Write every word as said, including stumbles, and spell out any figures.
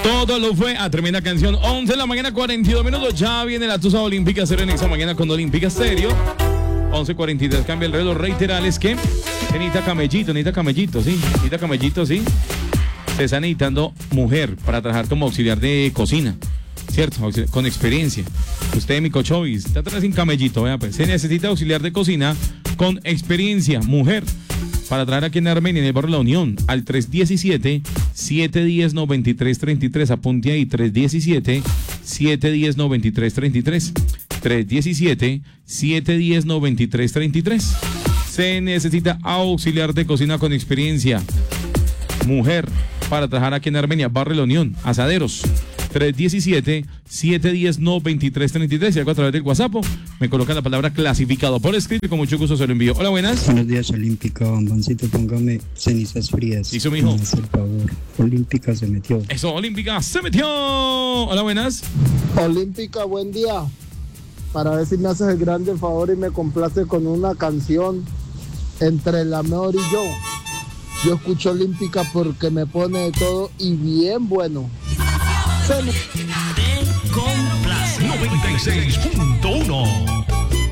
Todo lo fue a tremenda canción. once de la mañana, cuarenta y dos minutos. Ya viene la Tusa Olímpica Stereo en esta mañana con Olímpica Stereo. once cuarenta y tres, cambia el reloj. Reiterales que necesita camellito, necesita camellito, sí. Necesita camellito, sí. Se está necesitando mujer para trabajar como auxiliar de cocina, ¿cierto? Con experiencia. Usted, mi cochovis, está atrás sin camellito, vea, pues. Se necesita auxiliar de cocina con experiencia, mujer, para traer aquí en Armenia, en el barrio La Unión, al tres diecisiete, siete uno cero, nueve tres tres tres. Apunte ahí, tres diecisiete, siete uno cero, nueve tres tres tres. tres diecisiete, siete uno cero, nueve tres tres tres. Se necesita auxiliar de cocina con experiencia, mujer, para trabajar aquí en Armenia, barrio La Unión, Asaderos. tres diecisiete, siete uno cero, nueve tres tres tres. Y algo a través del WhatsApp me colocan la palabra clasificado por escrito y con mucho gusto se lo envío. Hola, buenas. Buenos días, Olímpica. Bomboncito, póngame cenizas frías. Hizo, mijo. Me hace el favor. Olímpica se metió. Eso, Olímpica se metió. Hola, buenas. Olímpica, buen día. Para ver si me haces el grande favor y me complaces con una canción entre la mejor y yo. Yo escucho Olímpica porque me pone de todo y bien bueno. Se me... Te complace noventa y seis punto uno.